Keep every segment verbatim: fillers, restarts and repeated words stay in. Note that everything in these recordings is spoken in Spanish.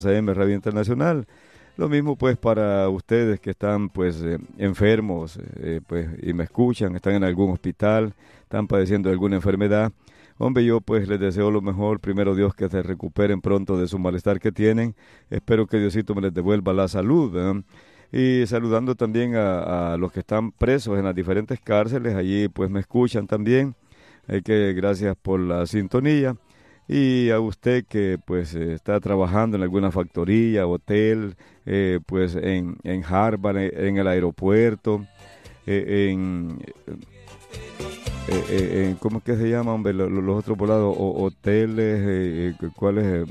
A M Radio Internacional. Lo mismo pues para ustedes que están pues eh, enfermos eh, pues y me escuchan, están en algún hospital, están padeciendo de alguna enfermedad. Hombre, yo pues les deseo lo mejor, primero Dios que se recuperen pronto de su malestar que tienen. Espero que Diosito me les devuelva la salud, ¿eh? Y saludando también a, a los que están presos en las diferentes cárceles, allí pues me escuchan también. Hay que gracias por la sintonía. Y a usted que pues eh, está trabajando en alguna factoría, hotel, eh, pues en, en Harvard, en, en el aeropuerto, eh, en, eh, eh, en, ¿cómo es que se llama, hombre? Los, los otros volados, o, hoteles, eh, eh, ¿cuáles? Eh?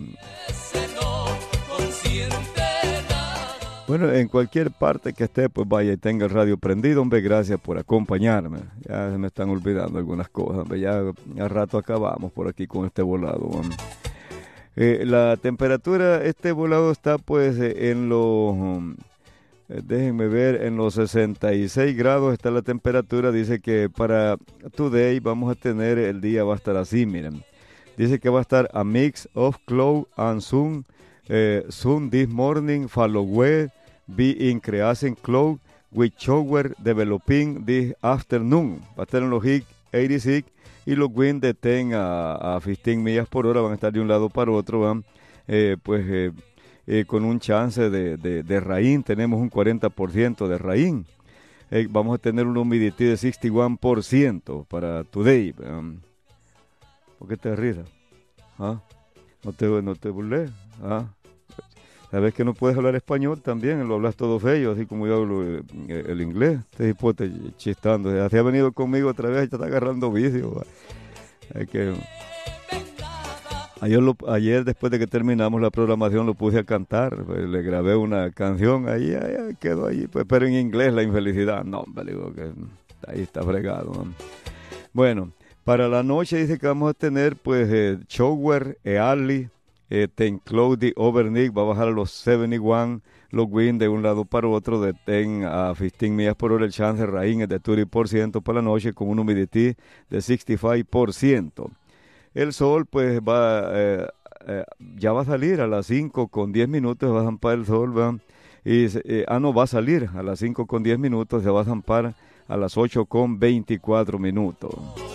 Bueno, en cualquier parte que esté, pues vaya y tenga el radio prendido, hombre, gracias por acompañarme. Ya se me están olvidando algunas cosas, hombre, ya a rato acabamos por aquí con este volado, hombre. Eh, la temperatura, este volado está pues eh, en los, um, eh, déjenme ver, en los sesenta y seis grados está la temperatura. Dice que para today vamos a tener, el día va a estar así, miren. Dice que va a estar a mix of cloud and sun, eh, sun this morning, followed be increasing cloud with shower developing this afternoon. Va a estar en los H I C ochenta y seis y los winds de diez a, a quince millas por hora, van a estar de un lado para otro, van eh, pues eh, eh, con un chance de, de, de raín. Tenemos un cuarenta por ciento de raín. Eh, vamos a tener una humidity de sesenta y uno por ciento para today. Um, ¿Por qué te ríes? ¿Ah? No te, no te burles. ¿Ah? Sabes que no puedes hablar español también, lo hablas todo feo, así como yo hablo eh, el inglés. Este hipote chistando, así ha venido conmigo otra vez y te está agarrando vicio. Es que ayer, lo, ayer después de que terminamos la programación lo puse a cantar, pues, le grabé una canción, ahí, ahí quedó ahí, pues, pero en inglés la infelicidad. No, hombre, digo que ahí está fregado, ¿no? Bueno, para la noche dice que vamos a tener pues eh, shower, early, Eh, ten cloudy overnight, va a bajar a los setenta y uno, los winds de un lado para otro de diez a quince millas por hora, el chance de raín es de veinte por ciento para la noche con un humidity de sesenta y cinco por ciento. El sol pues va, eh, eh, ya va a salir a las cinco con diez minutos, va a zampar el sol, ¿va? Y, eh, ah no, va a salir a las cinco con diez minutos, se va a zampar a las ocho con veinticuatro minutos.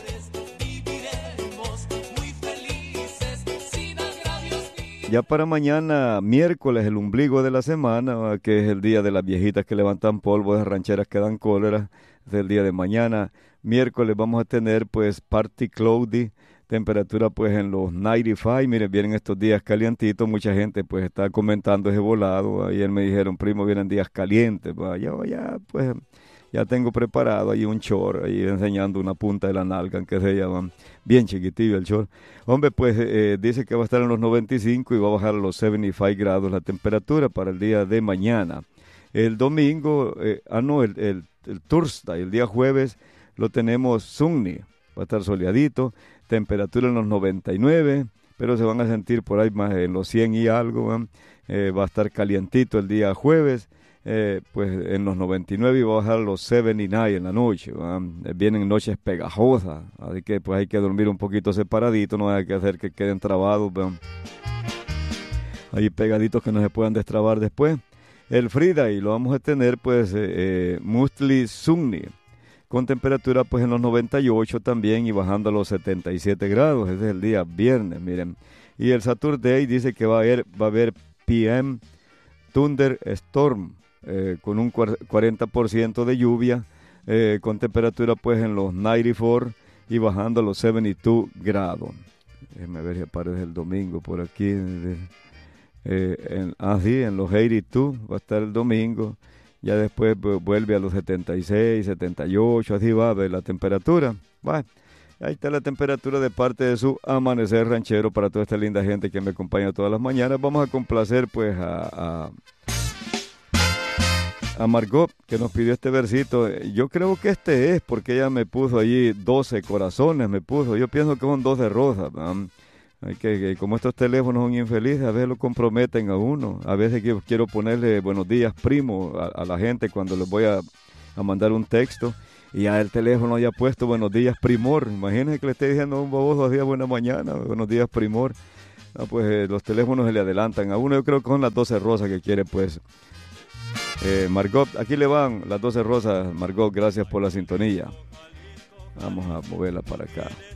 Ya para mañana, miércoles, el ombligo de la semana, que es el día de las viejitas que levantan polvo, de rancheras que dan cólera, es el día de mañana. Miércoles vamos a tener pues party cloudy, temperatura pues en los noventa y cinco, miren, vienen estos días calientitos, mucha gente pues está comentando ese volado. Ayer me dijeron, primo, vienen días calientes, pues ya, ya pues ya tengo preparado ahí un short, ahí enseñando una punta de la nalga, que se llaman, bien chiquitillo el short. Hombre, pues eh, dice que va a estar en los noventa y cinco y va a bajar a los setenta y cinco grados la temperatura para el día de mañana. El domingo, eh, ah no, el, el, el Thursday, el día jueves, lo tenemos sunny, va a estar soleadito, temperatura en los noventa y nueve, pero se van a sentir por ahí más en los cien y algo, eh, va a estar calientito el día jueves. Eh, pues en los noventa y nueve y va a bajar a los setenta y nueve en la noche, ¿verdad? Vienen noches pegajosas, así que pues hay que dormir un poquito separadito, no hay que hacer que queden trabados, ¿verdad? Ahí pegaditos que no se puedan destrabar después. El Friday lo vamos a tener pues eh, eh, mostly sunny, con temperatura pues en los noventa y ocho también y bajando a los setenta y siete grados, ese es el día viernes, miren. Y el Saturday dice que va a haber, va a haber P M Thunderstorm, Eh, con un cuarenta por ciento de lluvia, eh, con temperatura pues en los noventa y cuatro y bajando a los setenta y dos grados. Déjenme ver si aparece el domingo por aquí. Eh, en, ah, sí, en los ochenta y dos va a estar el domingo. Ya después pues, vuelve a los setenta y seis, setenta y ocho, así va a ver la temperatura. Bueno, ahí está la temperatura de parte de su amanecer ranchero para toda esta linda gente que me acompaña todas las mañanas. Vamos a complacer pues a... a a Margot, que nos pidió este versito. Yo creo que este es, porque ella me puso allí doce corazones, me puso. Yo pienso que son doce rosas. Hay que, que, como estos teléfonos son infelices, a veces lo comprometen a uno. A veces quiero, quiero ponerle buenos días, primo, a, a la gente cuando les voy a, a mandar un texto. Y ya el teléfono ya ha puesto buenos días, primor. Imagínense que le esté diciendo a un baboso así, buena mañana, buenos días, primor. Ah, pues eh, los teléfonos se le adelantan a uno. Yo creo que son las doce rosas que quiere, pues. Eh, Margot, aquí le van las doce rosas. Margot, gracias por la sintonía. Vamos a moverla para acá.